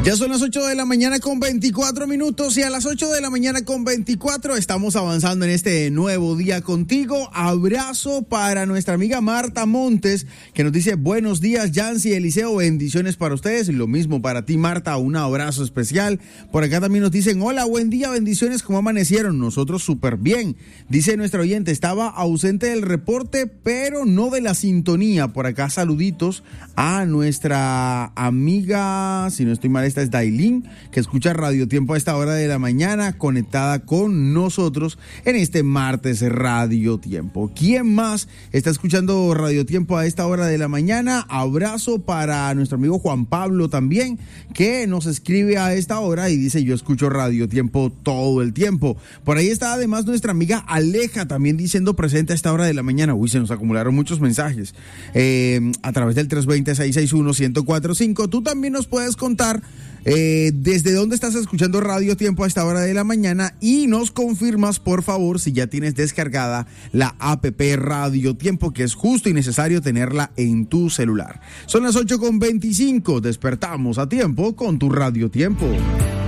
Ya son las 8 de la mañana con 24 minutos y a las 8 de la mañana con 24 estamos avanzando en este nuevo día contigo. Abrazo para nuestra amiga Marta Montes, que nos dice: buenos días, Yancy y Eliseo, bendiciones para ustedes. Y lo mismo para ti, Marta, un abrazo especial. Por acá también nos dicen: hola, buen día, bendiciones, ¿cómo amanecieron? Nosotros súper bien. Dice nuestro oyente: estaba ausente del reporte, pero no de la sintonía. Por acá saluditos a nuestra amiga, si no estoy mal, esta es Dailín, que escucha Radio Tiempo a esta hora de la mañana, conectada con nosotros en este martes Radio Tiempo. ¿Quién más está escuchando Radio Tiempo a esta hora de la mañana? Abrazo para nuestro amigo Juan Pablo también, que nos escribe a esta hora y dice: yo escucho Radio Tiempo todo el tiempo. Por ahí está además nuestra amiga Aleja, también diciendo presente a esta hora de la mañana. Uy, se nos acumularon muchos mensajes a través del 320-661-1045. Tú también nos puedes contar desde dónde estás escuchando Radio Tiempo a esta hora de la mañana y nos confirmas, por favor, si ya tienes descargada la app Radio Tiempo, que es justo y necesario tenerla en tu celular. Son las 8:25, despertamos a tiempo con tu Radio Tiempo.